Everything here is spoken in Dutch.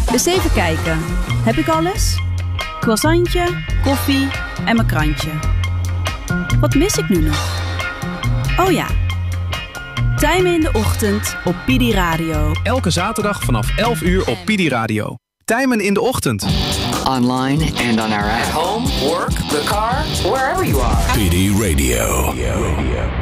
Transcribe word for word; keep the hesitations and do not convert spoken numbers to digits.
Dus even kijken. Heb ik alles? Croissantje, koffie en mijn krantje. Wat mis ik nu nog? Oh ja. Tijmen in de ochtend op P D Radio. Elke zaterdag vanaf elf uur op P D Radio. Tijmen in de ochtend. Online and on our app. Home, work, the car, wherever you are. P D Radio.